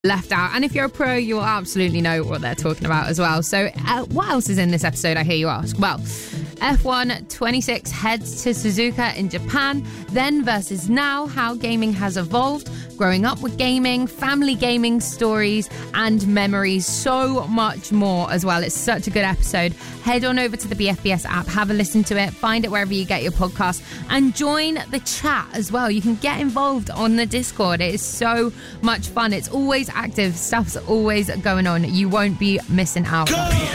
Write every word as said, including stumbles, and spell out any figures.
left out. And if you're a pro, you'll absolutely know what they're talking about as well. So uh, what else is in this episode, I hear you ask? Well, F one twenty-six heads to Suzuka in Japan, then versus now, how gaming has evolved, growing up with gaming, family gaming stories and memories, so much more as well. It's such a good episode. Head on over to the B F B S app, have a listen to it, find it wherever you get your podcast, and join the chat as well. You can get involved on the Discord. It is so much fun. It's always active. Stuff's always going on. You won't be missing out. Go!